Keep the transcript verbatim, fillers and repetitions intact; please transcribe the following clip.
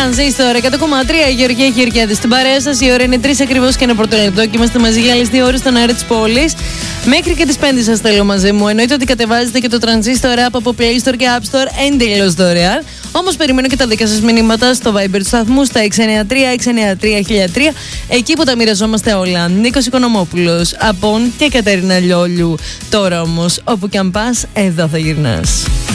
Τρανζίστορ εκατό κόμμα τρία, η Γεωργία Γεωργιάδη στην παρέα σας. Η ώρα είναι τρεις ακριβώς και ένα πρώτο λεπτό και είμαστε μαζί για άλλες δύο ώρες στον αέρα της πόλης. Μέχρι και τις πέντε σας θέλω μαζί μου. Εννοείται ότι κατεβάζετε και το Τρανζίστορ app από Play Store και App Store εντελώς δωρεάν. Όμως περιμένω και τα δικά σας μηνύματα στο Viber του σταθμού στα έξι εννιά τρία έξι εννιά τρία χίλια τρία, εκεί που τα μοιραζόμαστε όλα. Νίκος Οικονομόπουλος, Απών και Κατερίνα Λιόλιου. Τώρα όμως, όπου κι αν πας, εδώ θα γυρνάς.